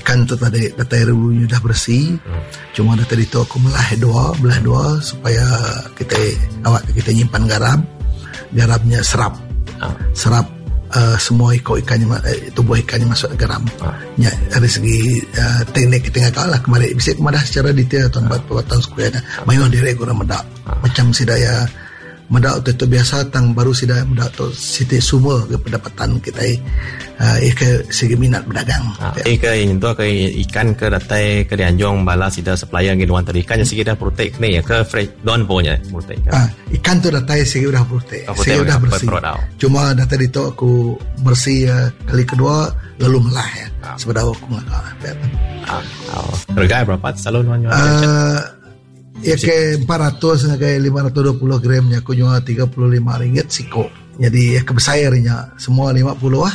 ikan tu tadi datai rebunya dah bersih. Cuma tadi tu aku belah dua supaya kita nyimpan garamnya serap semua tubuh ikannya masuk garam. Ya, dari segi teknik kita ngakak lah kemarin bisa kemadah secara detail tuan buat sekuatnya mayuh diri kurang medak macam sidaya medak tu biasa tang baru sidaya medak tu siti sumber ke pendapatan kita ke segi minat berdagang. Ke itu ke ikan ke datai ke dianjong bala sida supplier gitu antara ikan yang segi dah protek ni ya ke fresh don punya protek. Ikan tu datai segi udah protek. Segi udah bersih. Cuma datai itu aku bersih kali kedua lalu melah ya. Sebenarnya aku ngakak. Harga berapa selalu nuan ya ke 400 ke 520 gramnya aku jual RM35 siko. Jadi ya kebesarnya semua 50 lah.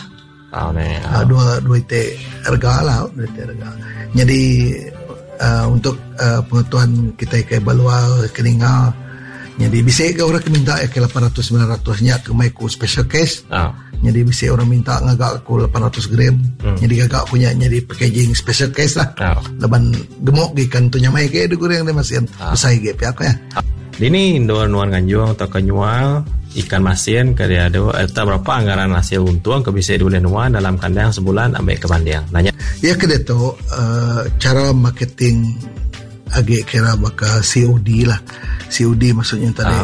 Dua ite harga lah, Jadi untuk pengetahuan kita ke balua keningal. Jadi bisa ke orang minta ke 800-900 nya ke maiku special case. Jadi bisa orang minta ngagak aku 800 gram. Jadi ngagak punya jadi packaging special case lah. Leban gemuk ikan tu nyamai ke ada goreng dia masih besar ge pihak ya. Ini nuan ganjuang atau kenyual ikan masin ke dia ada berapa anggaran hasil untung ke bisa dulu nuan dalam kandang sebulan ambil ke banding. Nanya. Ya ke dia tu cara marketing agak kira bakal COD lah. COD maksudnya tadi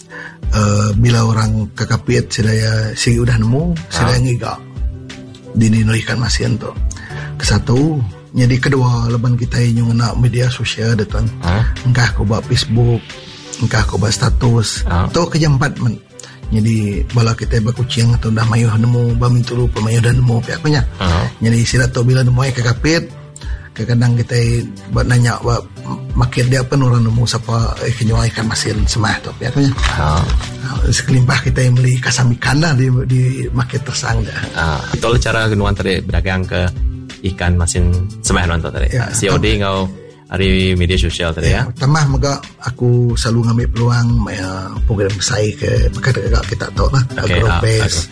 bila orang kakapit sedaya sigi udah nemu sedaya ngiga dini ikan masin tu kesatu. Jadi kedua leban kita yang nak media sosial detan engkah ko ba Facebook engkah ko ba status tu kejampat men. Jadi bala kita bakucing atau dah mayuh nemu ba mintulu pemayuh dah nemu pihaknya. Jadi sila tu bila nemu kakapit kadang kita buat nanya buat makin dia pun orang nemu siapa kenyual ikan masin semah tu pihaknya. Sekelimpah kita yang beli kasam ikan lah di market tersang dah. Itu cara kenuan tadi berdagang ke ikan masin semah nonton tadi. COD kau hari media sosial tadi ya. Tamah maka aku selalu ngambil peluang program saya ke maka kita tahu lah Agrobase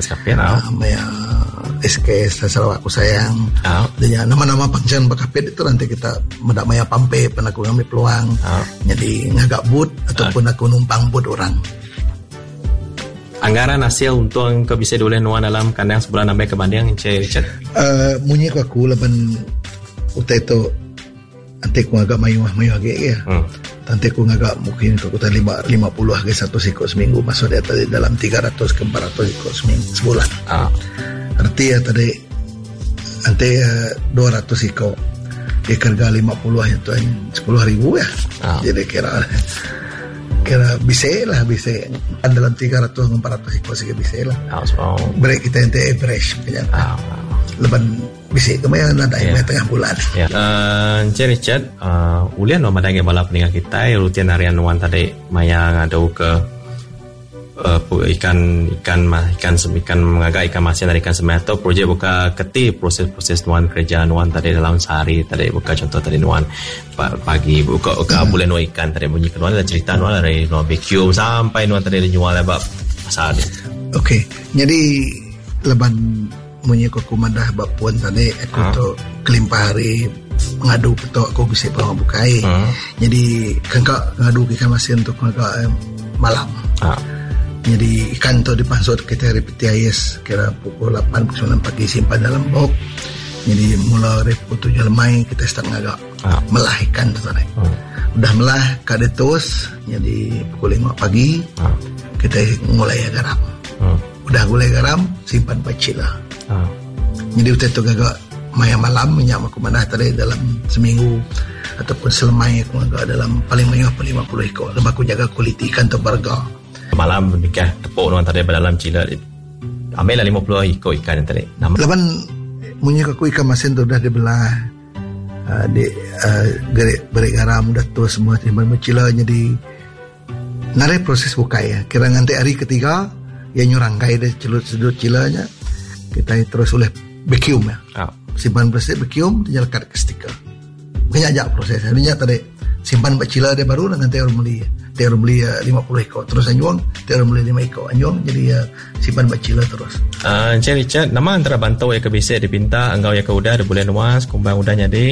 SKS selalu aku sayang dan nama-nama panggilan bakapit itu nanti kita mendak maya pampe pernah aku ngambil peluang jadi ngagak boot ataupun aku numpang boot orang. Anggaran hasil untung ke bisa dulu nuan dalam kandang sebulan sampai ke banding Richard munyi aku leban utai itu nanti aku ngagak mayuh agak ya nanti aku ngagak mungkin aku tadi 50 agak satu siko seminggu masuk dia tadi dalam 300 ke 400 siko sebulan arti ya tadi nanti 200 siko di harga 50 itu 10,000 ya jadi kira bisa dalam 300 ke 400 siko sih bisa lah break kita nanti average leban bisa kemayan ada yang tengah bulan. Richard, ulian no madang balap dengan kita rutin harian nuan tadi maya ngadau ke ikan mengaga ikan masin dari ikan semeto projek buka keti proses nuan kerja nuan tadi dalam sehari tadi buka contoh tadi nuan pagi buka bulan nuan ikan tadi bunyi nuan ada cerita nuan dari nuan BQ sampai nuan tadi dijual lebak pasal dia. Okey, jadi leban munyi aku mandah bapuan tadi aku tu kelimpah hari ngadu betul aku bisa peluang bukai. Jadi kengkak ngadu ikan masin untuk kengkak malam. Jadi ikan tu dipansut kita repeti ais kira pukul 8 pukul 9 pagi simpan dalam box. Jadi mula reput 7 lemai kita start ngagak melah ikan tu tadi. Udah melah kadetus jadi pukul 5 pagi kita mulai garam. Udah gulai garam simpan pacil lah. Jadi waktu itu gagak maya malam minyak aku mandah tadi dalam seminggu ataupun selemai aku gagak dalam paling banyak 50 ekor dan aku jaga kualiti ikan tu berga malam nikah tepuk nuan tadi dalam cila ambil lah 50 ekor ikan yang tadi leban minyak aku ikan masin tu dah dibelah berik garam dah tu semua timban mencila jadi narik proses bukai ya kira nanti hari ketiga yang nyurangkai dia celut cilanya kita terus oleh vacuum ya. Simpan plastik vacuum dia lekat ke stiker. Banyak aja prosesnya. Banyak tadi simpan bacila dia baru nanti orang beli. Dia orang beli 50 ekor terus anjuang, dia orang beli 5 ekor anjuang jadi simpan bacila terus. Richard, nama antara bantau ya ke bisa dipinta enggau ya ke udah ada bulan luas kumbang udahnya deh.